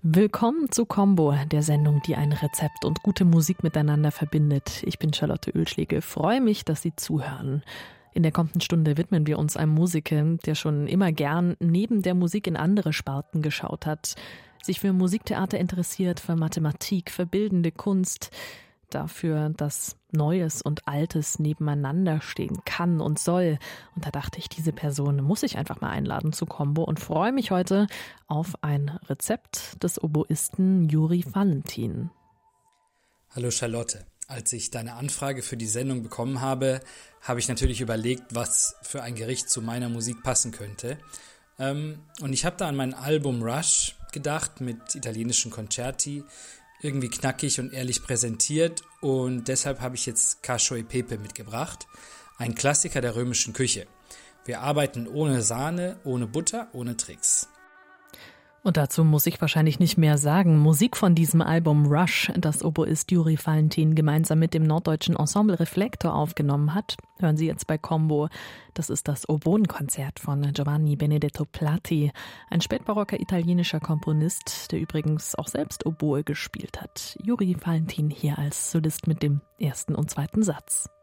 Willkommen zu Combo, der Sendung, die ein Rezept und gute Musik miteinander verbindet. Ich bin Charlotte Oehlschlegel, freue mich, dass Sie zuhören. In der kommenden Stunde widmen wir uns einem Musiker, der schon immer gern neben der Musik in andere Sparten geschaut hat, sich für Musiktheater interessiert, für Mathematik, für bildende Kunst, dafür, dass Neues und Altes nebeneinander stehen kann und soll. Und da dachte ich, diese Person muss ich einfach mal einladen zu Combo und freue mich heute auf ein Rezept des Oboisten Juri Valentin. Hallo Charlotte. Als ich deine Anfrage für die Sendung bekommen habe, habe ich natürlich überlegt, was für ein Gericht zu meiner Musik passen könnte. Und ich habe da an mein Album Rush gedacht mit italienischen Concerti, irgendwie knackig und ehrlich präsentiert, und deshalb habe ich jetzt Cacio e Pepe mitgebracht, ein Klassiker der römischen Küche. Wir arbeiten ohne Sahne, ohne Butter, ohne Tricks. Und dazu muss ich wahrscheinlich nicht mehr sagen. Musik von diesem Album Rush, das Oboist Juri Valentin gemeinsam mit dem norddeutschen Ensemble Reflektor aufgenommen hat, hören Sie jetzt bei Combo. Das ist das Oboenkonzert von Giovanni Benedetto Platti, ein spätbarocker italienischer Komponist, der übrigens auch selbst Oboe gespielt hat. Juri Valentin hier als Solist mit dem ersten und zweiten Satz.